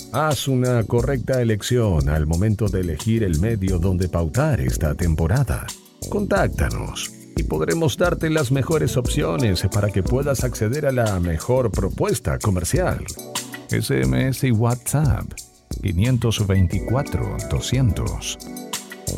Haz una correcta elección al momento de elegir el medio donde pautar esta temporada. Contáctanos y podremos darte las mejores opciones para que puedas acceder a la mejor propuesta comercial. SMS y WhatsApp 524 200